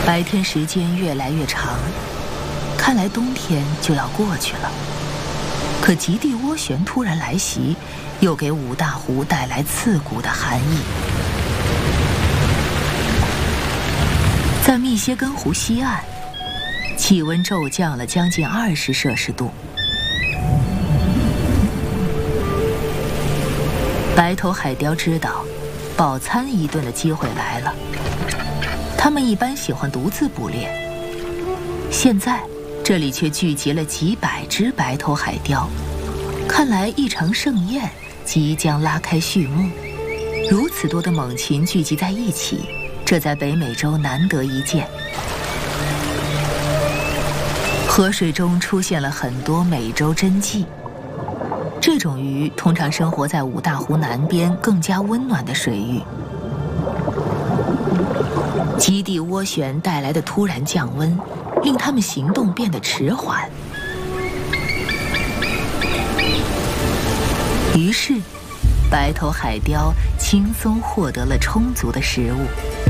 白天时间越来越长，看来冬天就要过去了。可极地涡旋突然来袭，又给五大湖带来刺骨的寒意。在密歇根湖西岸，气温骤降了将近20摄氏度。白头海雕知道，饱餐一顿的机会来了。他们一般喜欢独自捕猎，现在这里却聚集了几百只白头海雕，看来一场盛宴即将拉开序幕。如此多的猛禽聚集在一起，这在北美洲难得一见。河水中出现了很多美洲真鲫，这种鱼通常生活在五大湖南边更加温暖的水域。极地涡旋带来的突然降温，令它们行动变得迟缓。于是，白头海雕轻松获得了充足的食物。